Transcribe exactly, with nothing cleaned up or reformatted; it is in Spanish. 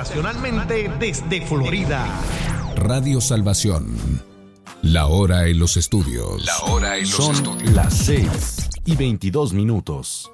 internacionalmente desde Florida. Radio Salvación. La hora en los estudios. La hora en los Son estudios. las seis y veintidós minutos.